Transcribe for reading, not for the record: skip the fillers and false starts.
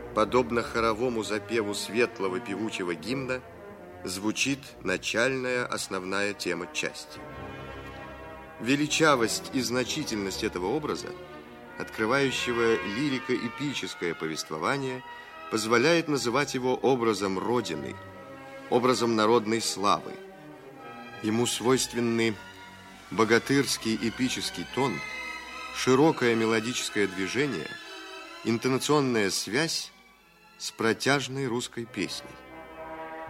подобно хоровому запеву светлого певучего гимна, звучит начальная основная тема части. Величавость и значительность этого образа, открывающего лирико-эпическое повествование, позволяет называть его образом Родины, образом народной славы. Ему свойственны богатырский эпический тон, широкое мелодическое движение, интонационная связь с протяжной русской песней.